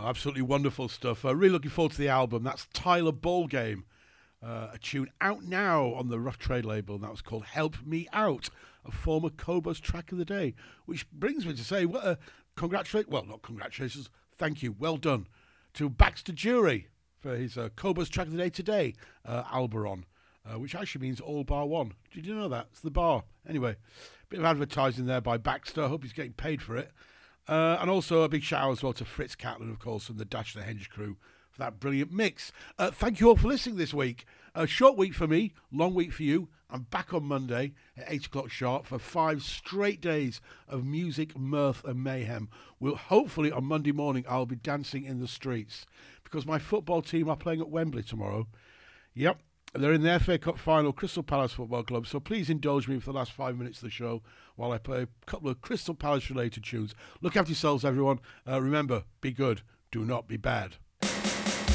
Absolutely wonderful stuff. Really looking forward to the album. That's Tyler Ballgame, a tune out now on the Rough Trade label, and that was called Help Me Out, a former Cobos track of the day. Which brings me to say, not congratulations, thank you, well done to Baxter Jury for his Cobos track of the day today, Alberon, which actually means all bar one. Did you know that? It's the bar. Anyway, bit of advertising there by Baxter. I hope he's getting paid for it. And also a big shout out as well to Fritz Catlin, of course, and the Dash the Henge crew for that brilliant mix. Thank you all for listening this week. A short week for me, long week for you. I'm back on Monday at 8 o'clock sharp for 5 straight days of music, mirth and mayhem. Hopefully on Monday morning I'll be dancing in the streets because my football team are playing at Wembley tomorrow. Yep. They're in the FA Cup final, Crystal Palace Football Club, so please indulge me for the last 5 minutes of the show while I play a couple of Crystal Palace related tunes. Look after yourselves, everyone. Remember, be good, do not be bad.